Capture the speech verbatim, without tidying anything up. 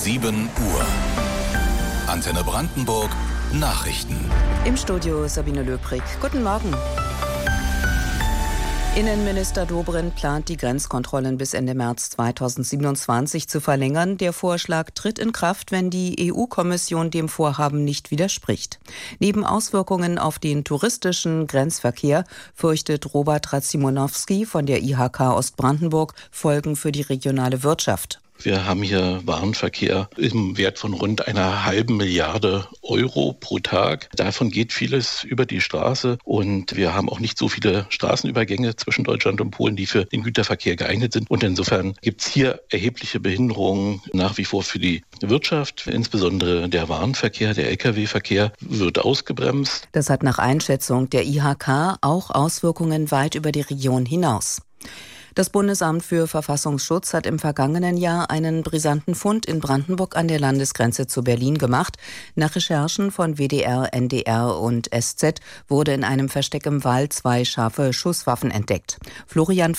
sieben Uhr. Antenne Brandenburg, Nachrichten. Im Studio Sabine Löbrig. Guten Morgen. Innenminister Dobrindt plant, die Grenzkontrollen bis Ende März zweitausendsiebenundzwanzig zu verlängern. Der Vorschlag tritt in Kraft, wenn die E U-Kommission dem Vorhaben nicht widerspricht. Neben Auswirkungen auf den touristischen Grenzverkehr fürchtet Robert Racimonowski von der I H K Ostbrandenburg Folgen für die regionale Wirtschaft. Wir haben hier Warenverkehr im Wert von rund einer halben Milliarde Euro pro Tag. Davon geht vieles über die Straße und wir haben auch nicht so viele Straßenübergänge zwischen Deutschland und Polen, die für den Güterverkehr geeignet sind. Und insofern gibt es hier erhebliche Behinderungen nach wie vor für die Wirtschaft. Insbesondere der Warenverkehr, der L K W-Verkehr wird ausgebremst. Das hat nach Einschätzung der I H K auch Auswirkungen weit über die Region hinaus. Das Bundesamt für Verfassungsschutz hat im vergangenen Jahr einen brisanten Fund in Brandenburg an der Landesgrenze zu Berlin gemacht. Nach Recherchen von W D R, N D R und S Z wurde in einem Versteck im Wald zwei scharfe Schusswaffen entdeckt. Florian